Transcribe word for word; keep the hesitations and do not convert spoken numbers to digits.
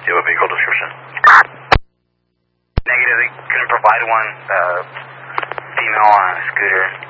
do a vehicle description. Negative, they couldn't provide one. Uh, female on a scooter.